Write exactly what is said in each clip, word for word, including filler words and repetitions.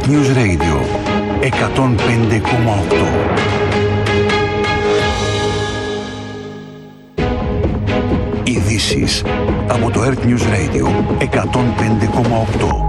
Earth News Radio εκατόν πέντε κόμμα οκτώ. Ειδήσεις από το Earth News Radio εκατόν πέντε κόμμα οκτώ.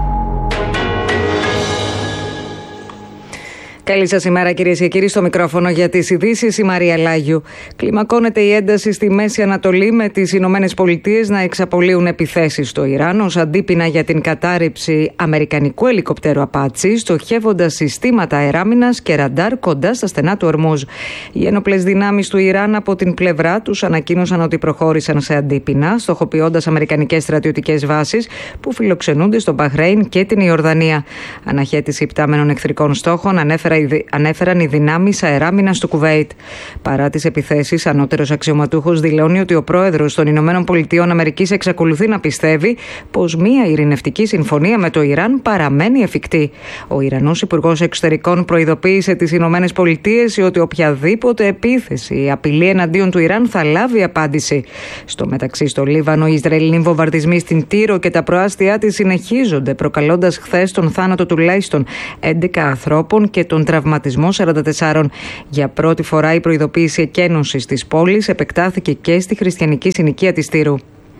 Καλή σας ημέρα, κυρίες και κύριοι. Στο μικρόφωνο για τις ειδήσεις η Μαρία Λάγιου. Κλιμακώνεται η ένταση στη Μέση Ανατολή, με τις Ηνωμένες Πολιτείες να εξαπολύουν επιθέσεις στο Ιράν ως αντίπεινα για την κατάρριψη αμερικανικού ελικοπτέρου Απάτσι, στοχεύοντας συστήματα αεράμινας και ραντάρ κοντά στα στενά του Ορμούζ. Οι ένοπλες δυνάμεις του Ιράν από την πλευρά τους ανακοίνωσαν ότι προχώρησαν σε αντίπεινα, στοχοποιώντας αμερικανικές στρατιωτικές βάσεις που φιλοξενούνται στο Μπαχρέιν και την Ιορδανία. Αναχέτηση υπτάμενων εχθρικών στόχων ανέφερα ανέφεραν οι δυνάμεις αεράμινας του Κουβέιτ. Παρά τις επιθέσεις, ανώτερος αξιωματούχος δηλώνει ότι ο πρόεδρος των Ηνωμένων Πολιτειών Αμερικής εξακολουθεί να πιστεύει πως μία ειρηνευτική συμφωνία με το Ιράν παραμένει εφικτή. Ο Ιρανός Υπουργός Εξωτερικών προειδοποίησε τις Ηνωμένες Πολιτείες ότι οποιαδήποτε επίθεση ή απειλή εναντίον του Ιράν θα λάβει απάντηση. Στο μεταξύ, στο Λίβανο, οι Ισραηλινοί βομβαρδισμοί στην Τύρο και τα προάστια της συνεχίζονται, προκαλώντας χθες τον θάνατο τουλάχιστον έντεκα ανθρώπων και τον τραυματισμό σαράντα τεσσάρων. Για πρώτη φορά η προειδοποίηση εκένωσης της πόλης επεκτάθηκε και στη χριστιανική συνοικία της Τύρου.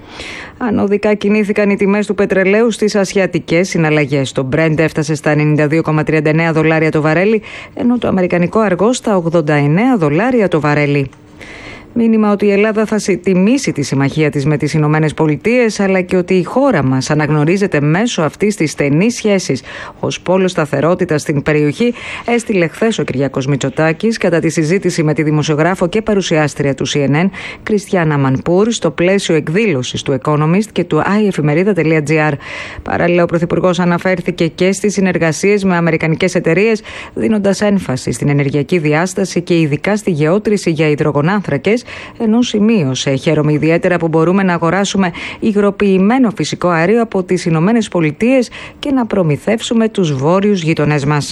Ανωδικά κινήθηκαν οι τιμές του πετρελαίου στις ασιατικές συναλλαγές. Το Brent έφτασε στα ενενήντα δύο κόμμα τριάντα εννέα δολάρια το βαρέλι, ενώ το αμερικανικό αργό στα ογδόντα εννέα δολάρια το βαρέλι. Μήνυμα ότι η Ελλάδα θα τιμήσει τη συμμαχία της με τις Ηνωμένες Πολιτείες, αλλά και ότι η χώρα μας αναγνωρίζεται μέσω αυτής της στενής σχέσης ως πόλο σταθερότητας στην περιοχή, έστειλε χθες ο Κυριάκος Μητσοτάκης κατά τη συζήτηση με τη δημοσιογράφο και παρουσιάστρια του σι εν εν Κριστιάνα Μανπούρ στο πλαίσιο εκδήλωσης του Economist και του άι εφημερίδα τελεία τζι άρ. Παράλληλα, ο Πρωθυπουργός αναφέρθηκε και στις συνεργασίες με αμερικανικές εταιρείες, δίνοντας έμφαση στην ενεργειακή διάσταση και ειδικά στη γεώτρηση για υδρογονάνθρακες, ενώ σημείωσε: χαίρομαι ιδιαίτερα που μπορούμε να αγοράσουμε υγροποιημένο φυσικό αέριο από τις Ηνωμένες Πολιτείες και να προμηθεύσουμε τους βόρειους γειτονές μας.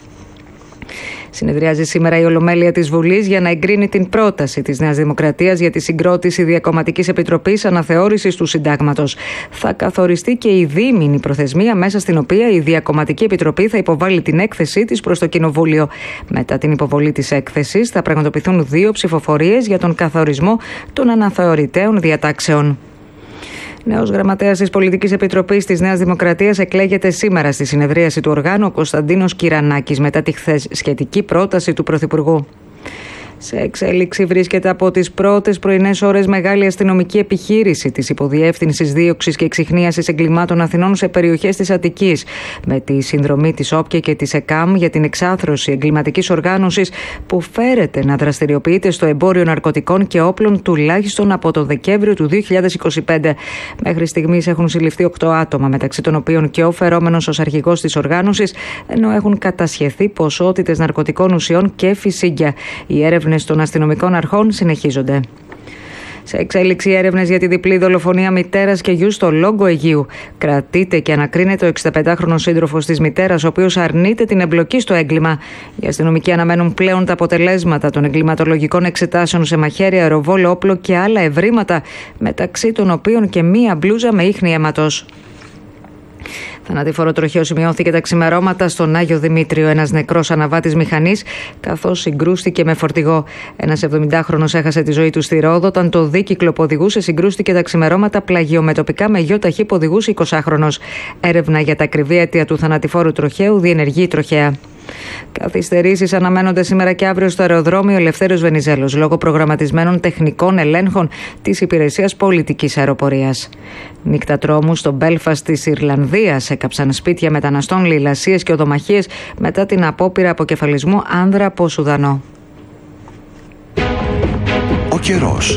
Συνεδριάζει σήμερα η Ολομέλεια της Βουλής για να εγκρίνει την πρόταση της Νέας Δημοκρατίας για τη συγκρότηση διακομματικής επιτροπής αναθεώρησης του συντάγματος. Θα καθοριστεί και η δίμηνη προθεσμία μέσα στην οποία η διακομματική επιτροπή θα υποβάλει την έκθεσή της προς το Κοινοβούλιο. Μετά την υποβολή της έκθεσης θα πραγματοποιηθούν δύο ψηφοφορίες για τον καθορισμό των αναθεωρητέων διατάξεων. Νέος γραμματέας της Πολιτικής Επιτροπής της Νέας Δημοκρατίας εκλέγεται σήμερα στη συνεδρίαση του οργάνου ο Κωνσταντίνος Κυρανάκης, μετά τη χθες σχετική πρόταση του Πρωθυπουργού. Σε εξέλιξη βρίσκεται από τις πρώτες πρωινές ώρες μεγάλη αστυνομική επιχείρηση της Υποδιεύθυνσης Δίωξης και Εξιχνίασης Εγκλημάτων Αθηνών σε περιοχές της Αττικής, με τη συνδρομή της ΟΠΚΕ και της ΕΚΑΜ για την εξάθρωση εγκληματικής οργάνωσης που φέρεται να δραστηριοποιείται στο εμπόριο ναρκωτικών και όπλων τουλάχιστον από το Δεκέμβριο του δύο χιλιάδες είκοσι πέντε. Μέχρι στιγμής έχουν συλληφθεί οκτώ άτομα, μεταξύ των οποίων και ο φερόμενος ως αρχηγός της οργάνωσης, ενώ έχουν κατασχεθεί ποσότητες ναρκωτικών ουσιών και φυσίγγια. Οι έρευνες των αστυνομικών αρχών συνεχίζονται. Σε εξέλιξη έρευνες για τη διπλή δολοφονία μητέρας και γιου στο Λόγκο Αιγείου. Κρατείται και ανακρίνεται ο εξηνταπεντάχρονος σύντροφος της μητέρας, ο οποίος αρνείται την εμπλοκή στο έγκλημα. Οι αστυνομικοί αναμένουν πλέον τα αποτελέσματα των εγκληματολογικών εξετάσεων σε μαχαίρι, αεροβόλο, όπλο και άλλα ευρήματα, μεταξύ των οποίων και μία μπλούζα με ίχνη αίματος. Θανατηφόρο τροχαίο σημειώθηκε τα ξημερώματα στον Άγιο Δημήτριο. Ένας νεκρός αναβάτης μηχανής, καθώς συγκρούστηκε με φορτηγό. Ένας εβδομηντάχρονος έχασε τη ζωή του στη Ρόδο όταν το δίκυκλο που οδηγούσε συγκρούστηκε τα ξημερώματα πλαγιομετωπικά με γιο ταχύ που οδηγούσε εικοσάχρονος. Έρευνα για τα ακριβή αίτια του θανατηφόρου τροχαίου διενεργεί η τροχαία. Καθυστερήσεις αναμένονται σήμερα και αύριο στο αεροδρόμιο Ελευθέριος Βενιζέλος λόγω προγραμματισμένων τεχνικών ελέγχων της Υπηρεσίας Πολιτικής Αεροπορίας. Νύκτατρόμους στο Μπέλφαστ της Ιρλανδίας έκαψαν σπίτια μεταναστών, λαιλασίες και οδομαχίες μετά την απόπειρα αποκεφαλισμού άνδρα από Σουδανό. Ο καιρός.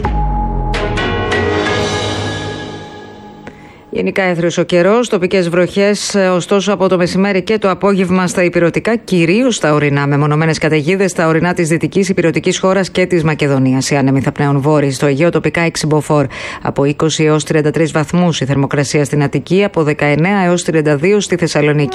Γενικά έθριος ο καιρός, τοπικές βροχές, ωστόσο από το μεσημέρι και το απόγευμα στα ηπειρωτικά, κυρίως στα ορεινά, με μονομένες καταιγίδες στα ορεινά της δυτικής ηπειρωτικής χώρας και της Μακεδονίας. Οι άνεμοι θα πνέουν βόρειοι, στο Αιγαίο τοπικά έξι μποφόρ, από είκοσι έως τριάντα τρεις βαθμούς η θερμοκρασία στην Αττική, από δεκαεννέα έως τριάντα δύο στη Θεσσαλονίκη.